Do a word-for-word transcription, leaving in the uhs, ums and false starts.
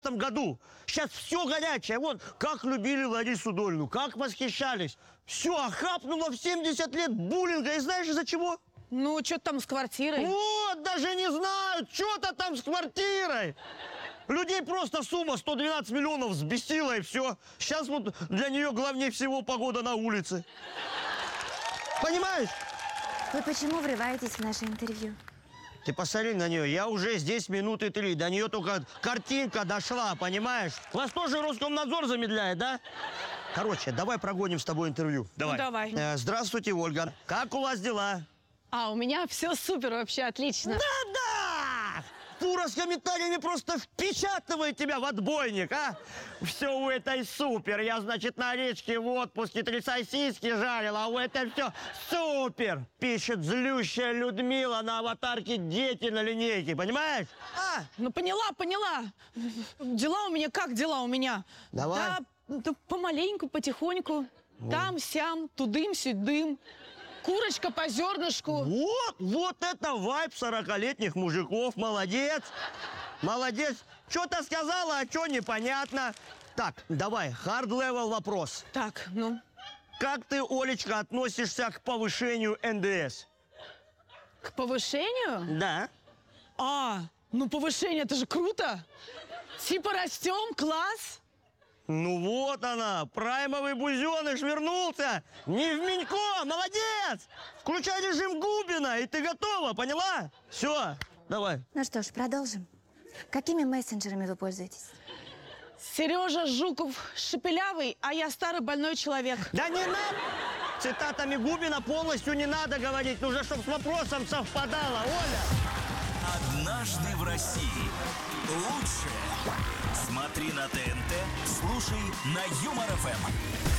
году. Сейчас все горячее. Вот как любили Ларису Долину, как восхищались. Все, охапнуло в семьдесят лет буллинга. И знаешь из-за чего? Ну, что там с квартирой? Вот, даже не знаю, что-то там с квартирой. Людей просто сумма сто двенадцать миллионов взбесила, и все. Сейчас вот для нее главнее всего погода на улице. Понимаешь? Вы почему врываетесь в наше интервью? Ты посмотри на нее, я уже здесь минуты три. До нее только картинка дошла, понимаешь? Вас тоже Роскомнадзор замедляет, да? Короче, давай прогоним с тобой интервью. Давай. Ну, давай. Э, здравствуйте, Ольга. Как у вас дела? А, у меня все супер, вообще отлично. Да-да! Фура с комментариями просто впечатывает тебя в отбойник, а? Все у этой супер. Я, значит, на речке в отпуске три сосиски жарила, а у этой все супер. Пишет злющая Людмила на аватарке дети на линейке, понимаешь? А? Ну, поняла, поняла. Дела у меня, как дела у меня? Давай. Да, да помаленьку, потихоньку. Там-сям, тудым-сюдым. Курочка по зернышку. Вот, вот это вайб сорокалетних мужиков. Молодец. Молодец. Что-то сказала, а что непонятно. Так, давай, hard-level вопрос. Так, ну. Как ты, Олечка, относишься к повышению эн дэ эс? К повышению? Да. А, ну повышение, это же круто. Типа растем, класс. Ну вот она, праймовый бузеныш вернулся. Не в Минько, молодец. Включай режим Губина, и ты готова, поняла? Все, давай. Ну что ж, продолжим. Какими мессенджерами вы пользуетесь? Сережа Жуков шепелявый, а я старый больной человек. Да не надо! Цитатами Губина полностью не надо говорить. Нужно, чтобы с вопросом совпадало, Оля. Однажды в России. Лучшее. Смотри на тэ эн тэ, слушай на Юмор эф эм.